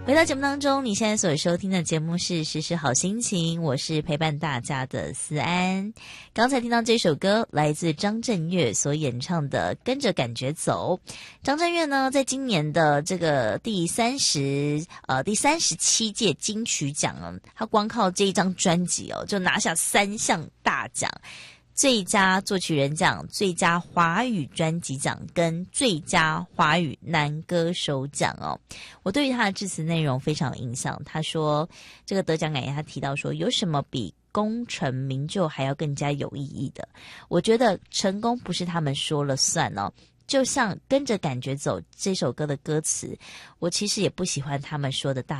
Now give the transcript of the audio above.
回到节目当中，你现在所收听的节目是时时好心情，我是陪伴大家的思安。刚才听到这首歌来自张震岳所演唱的《跟着感觉走》。张震岳呢，在今年的这个第37届金曲奖啊，他光靠这一张专辑就拿下3项大奖。最佳作曲人奖、最佳华语专辑奖跟最佳华语男歌手奖我对于他的致辞内容非常有印象。他说这个得奖感言，他提到说，有什么比功成名就还要更加有意义的？我觉得成功不是他们说了算就像跟着感觉走这首歌的歌词，我其实也不喜欢他们说的大